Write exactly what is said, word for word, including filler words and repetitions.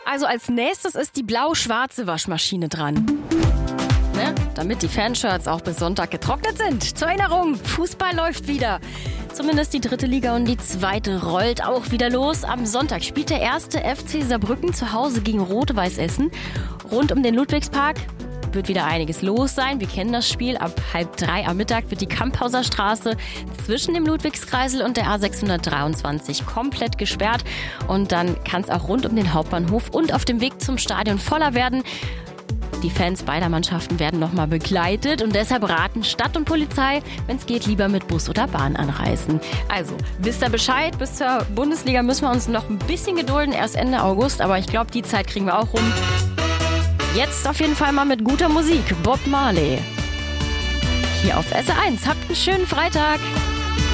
Also als nächstes ist die blau-schwarze Waschmaschine dran. Ne? Damit die Fanshirts auch bis Sonntag getrocknet sind. Zur Erinnerung, Fußball läuft wieder. Zumindest die dritte Liga und die zweite rollt auch wieder los. Am Sonntag spielt der erste F C Saarbrücken zu Hause gegen Rot-Weiß Essen. Rund um den Ludwigspark wird wieder einiges los sein. Wir kennen das Spiel. Ab halb drei am Mittag wird die Kamphauser Straße zwischen dem Ludwigskreisel und der A sechshundertdreiundzwanzig komplett gesperrt. Und dann kann es auch rund um den Hauptbahnhof und auf dem Weg zum Stadion voller werden. Die Fans beider Mannschaften werden nochmal begleitet und deshalb raten Stadt und Polizei, wenn es geht, lieber mit Bus oder Bahn anreisen. Also, wisst ihr Bescheid? Bis zur Bundesliga müssen wir uns noch ein bisschen gedulden, erst Ende August, aber ich glaube, die Zeit kriegen wir auch rum. Jetzt auf jeden Fall mal mit guter Musik. Bob Marley. Hier auf S R eins. Habt einen schönen Freitag.